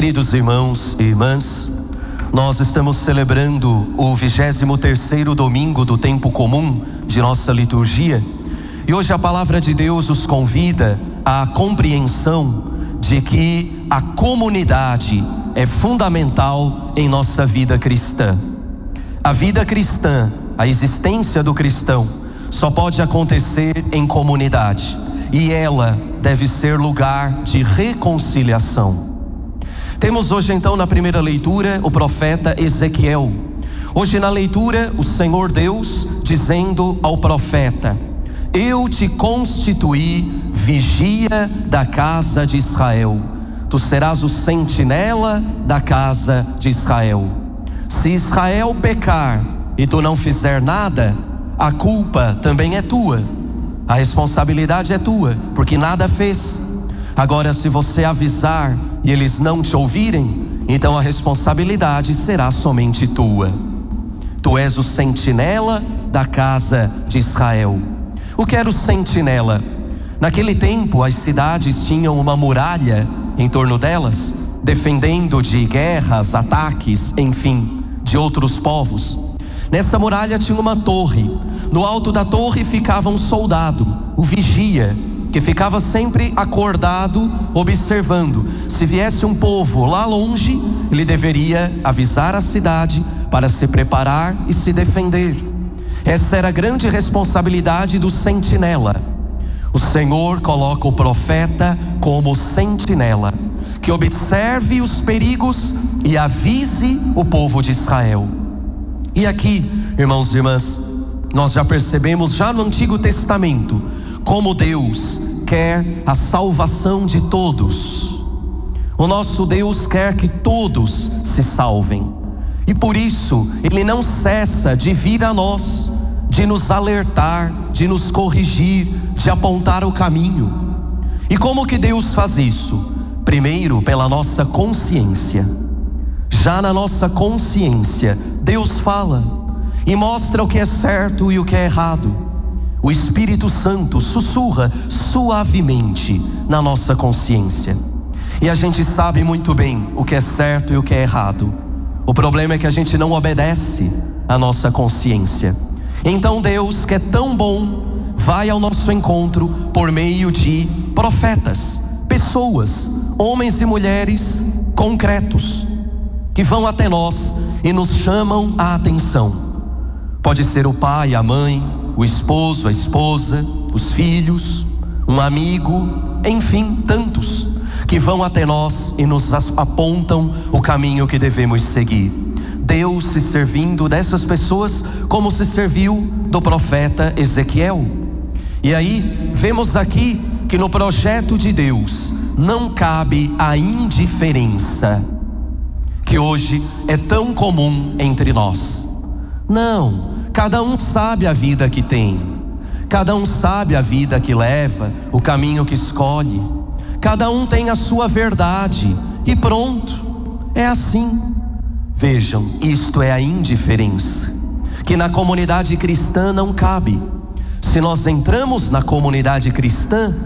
Queridos irmãos e irmãs, nós estamos celebrando o 23º domingo do tempo comum de nossa liturgia, e hoje a palavra de Deus nos convida à compreensão de que a comunidade é fundamental em nossa vida cristã. A vida cristã, a existência do cristão, só pode acontecer em comunidade, e ela deve ser lugar de reconciliação. Temos hoje então na primeira leitura o profeta Ezequiel. Hoje na leitura o Senhor Deus dizendo ao profeta: eu te constituí vigia da casa de Israel. Tu serás o sentinela da casa de Israel. Se Israel pecar e tu não fizer nada, a culpa também é tua. A responsabilidade é tua, porque nada fez. Agora, se você avisar e eles não te ouvirem, então a responsabilidade será somente tua. Tu és o sentinela da casa de Israel. O que era o sentinela? Naquele tempo as cidades tinham uma muralha em torno delas, defendendo de guerras, ataques, enfim, de outros povos. Nessa muralha tinha uma torre. No alto da torre ficava um soldado, o vigia, que ficava sempre acordado, observando. Se viesse um povo lá longe, ele deveria avisar a cidade para se preparar e se defender. Essa era a grande responsabilidade do sentinela. O Senhor coloca o profeta como sentinela, que observe os perigos e avise o povo de Israel. E aqui, irmãos e irmãs, nós já percebemos já no Antigo Testamento como Deus quer a salvação de todos. O nosso Deus quer que todos se salvem, e por isso Ele não cessa de vir a nós, de nos alertar, de nos corrigir, de apontar o caminho. E como que Deus faz isso? Primeiro, pela nossa consciência. Já na nossa consciência, Deus fala e mostra o que é certo e o que é errado. O Espírito Santo sussurra suavemente na nossa consciência, e a gente sabe muito bem o que é certo e o que é errado. O problema é que a gente não obedece à nossa consciência. Então Deus, que é tão bom, vai ao nosso encontro por meio de profetas, pessoas, homens e mulheres concretos, que vão até nós e nos chamam a atenção. Pode ser o pai, a mãe, o esposo, a esposa, os filhos, um amigo, enfim, tantos que vão até nós e nos apontam o caminho que devemos seguir. Deus se servindo dessas pessoas como se serviu do profeta Ezequiel. E aí vemos aqui que no projeto de Deus não cabe a indiferença, que hoje é tão comum entre nós. Não, cada um sabe a vida que tem, cada um sabe a vida que leva, o caminho que escolhe, cada um tem a sua verdade e pronto, é assim. Vejam, isto é a indiferença, que na comunidade cristã não cabe. Se nós entramos na comunidade cristã,